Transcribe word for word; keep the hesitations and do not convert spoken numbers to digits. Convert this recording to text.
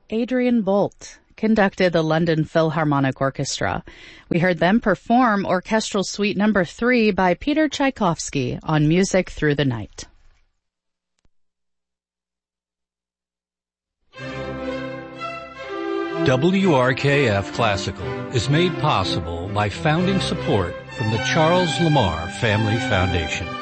Adrian Bolt conducted the London Philharmonic Orchestra. We heard them perform Orchestral Suite Number three by Peter Tchaikovsky on Music Through the Night. W R K F Classical is made possible by founding support from the Charles Lamar Family Foundation.